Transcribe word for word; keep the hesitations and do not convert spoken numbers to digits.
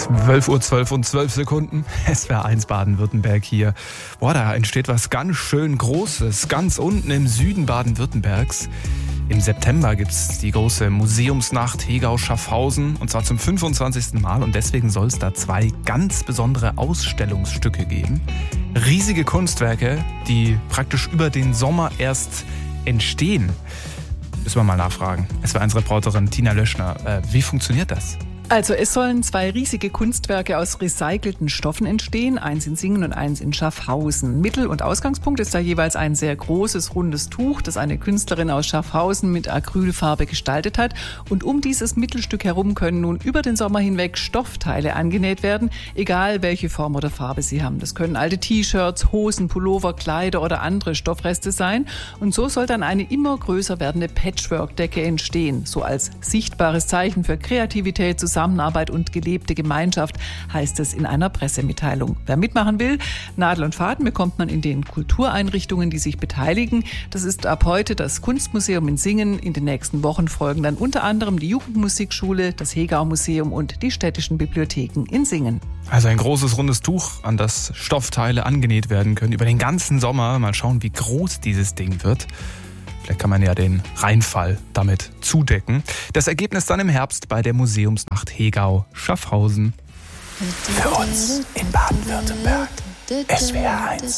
zwölf Uhr zwölf und zwölf Sekunden. S W R eins Baden-Württemberg hier. Boah, da entsteht was ganz schön Großes. Ganz unten im Süden Baden-Württembergs. Im September gibt es die große Museumsnacht Hegau-Schaffhausen. Und zwar zum fünfundzwanzigsten Mal. Und deswegen soll es da zwei ganz besondere Ausstellungsstücke geben. Riesige Kunstwerke, die praktisch über den Sommer erst entstehen. Müssen wir mal nachfragen. S W R eins Reporterin Tina Löschner. Äh, wie funktioniert das? Also es sollen zwei riesige Kunstwerke aus recycelten Stoffen entstehen, eins in Singen und eins in Schaffhausen. Mittel- und Ausgangspunkt ist da jeweils ein sehr großes, rundes Tuch, das eine Künstlerin aus Schaffhausen mit Acrylfarbe gestaltet hat. Und um dieses Mittelstück herum können nun über den Sommer hinweg Stoffteile angenäht werden, egal welche Form oder Farbe sie haben. Das können alte T-Shirts, Hosen, Pullover, Kleider oder andere Stoffreste sein. Und so soll dann eine immer größer werdende Patchwork-Decke entstehen, so als sichtbares Zeichen für Kreativität, Zusammenarbeit Zusammenarbeit und gelebte Gemeinschaft, heißt es in einer Pressemitteilung. Wer mitmachen will, Nadel und Faden bekommt man in den Kultureinrichtungen, die sich beteiligen. Das ist ab heute das Kunstmuseum in Singen. In den nächsten Wochen folgen dann unter anderem die Jugendmusikschule, das Hegau-Museum und die städtischen Bibliotheken in Singen. Also ein großes rundes Tuch, an das Stoffteile angenäht werden können über den ganzen Sommer. Mal schauen, wie groß dieses Ding wird. Vielleicht kann man ja den Reinfall damit zudecken. Das Ergebnis dann im Herbst bei der Museumsnacht Hegau-Schaffhausen. Für uns in Baden-Württemberg. S W R eins.